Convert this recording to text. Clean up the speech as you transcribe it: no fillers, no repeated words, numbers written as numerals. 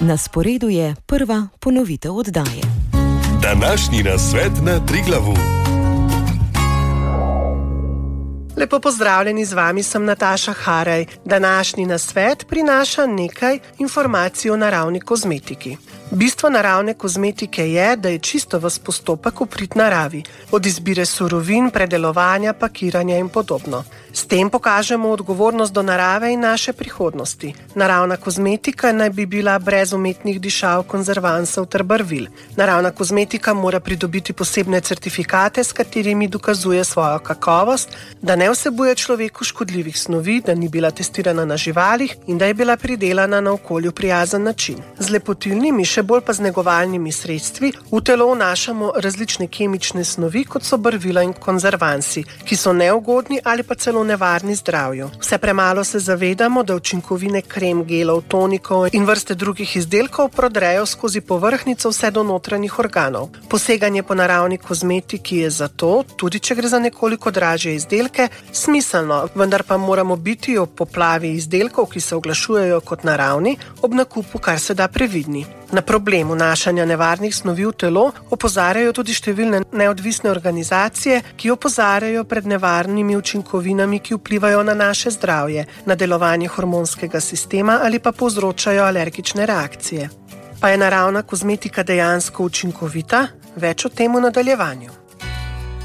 Na sporedu je prva ponovitev oddaje. Današnji nasvet na Triglavu. Lepo pozdravljeni, z vami sem Nataša Haraj. Današnji nasvet prinaša nekaj informacij o naravni kozmetiki. Bistvo naravne kozmetike je, da je čisto ves postopek v prid naravi, od izbire surovin, predelovanja, pakiranja in podobno. S tem pokažemo odgovornost do narave in naše prihodnosti. Naravna kozmetika naj bi bila brez umetnih dišav, konzervansov ter barvil. Naravna kozmetika mora pridobiti posebne certifikate, s katerimi dokazuje svojo kakovost, da ne vsebuje človeku škodljivih snovi, da ni bila testirana na živalih in da je bila pridelana na okolju prijazen način. Z lepotilnimi, še bolj pa z negovalnimi sredstvi v telo vnašamo različne kemične snovi, kot so barvila in konzervansi, ki so neugodni ali pa celo nevarni zdravju. Vse premalo se zavedamo, da učinkovine krem, gelov, tonikov in vrste drugih izdelkov prodrejo skozi povrhnjico vse do notranjih organov. Poseganje po naravni kozmetiki je zato, tudi če gre za nekoliko dražje izdelke, smiselno, vendar pa moramo biti ob poplavi izdelkov, ki se oglašujejo kot naravni, ob nakupu kar se da previdni. Na problem vnašanja nevarnih snovi v telo opozarjajo tudi številne neodvisne organizacije, ki opozarjajo pred nevarnimi učinkovinami, ki vplivajo na naše zdravje, na delovanje hormonskega sistema ali pa povzročajo alergične reakcije. Pa je naravna kozmetika dejansko učinkovita? Več o tem v nadaljevanju.